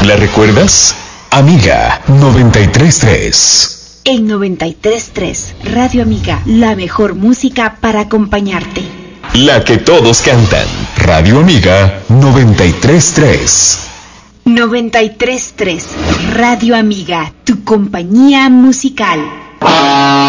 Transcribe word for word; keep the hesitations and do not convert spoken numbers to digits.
¿La recuerdas? Amiga noventa y tres punto tres. En noventa y tres punto tres, Radio Amiga, la mejor música para acompañarte. La que todos cantan. Radio Amiga noventa y tres punto tres. noventa y tres punto tres, Radio Amiga, tu compañía musical.